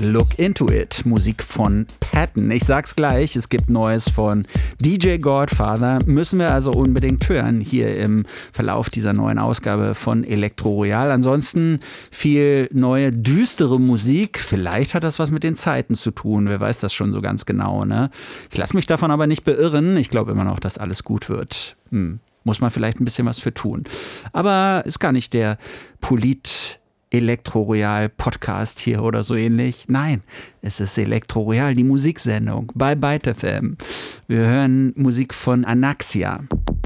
Look Into It, Musik von Patton. Ich sag's gleich, es gibt Neues von DJ Godfather, müssen wir also unbedingt hören hier im Verlauf dieser neuen Ausgabe von Elektro Royal. Ansonsten viel neue, düstere Musik, vielleicht hat das was mit den Zeiten zu tun, wer weiß das schon so ganz genau, ne? Ich lasse mich davon aber nicht beirren, ich glaube immer noch, dass alles gut wird. Muss man vielleicht ein bisschen was für tun. Aber ist gar nicht der Elektro Royal Podcast hier oder so ähnlich. Nein, es ist Elektro Royal, die Musiksendung bei Byte FM. Wir hören Musik von Anaxia.